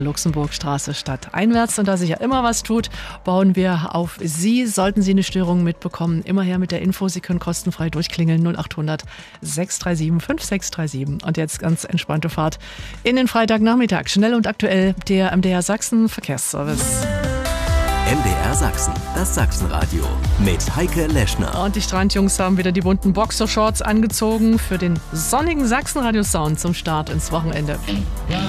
Luxemburgstraße stadteinwärts. Und da sich ja immer was tut, bauen wir auf Sie. Sollten Sie eine Störung mitbekommen, immer her mit der Info. Sie können kostenfrei durchklingeln 0800 637 5637. Und jetzt ganz entspannte Fahrt in den Freitagnachmittag. Schnell und aktuell der MDR Sachsen Verkehrsservice. MDR Sachsen, das Sachsenradio mit Heike Leschner. Und die Strandjungs haben wieder die bunten Boxershorts angezogen für den sonnigen Sachsenradio-Sound zum Start ins Wochenende.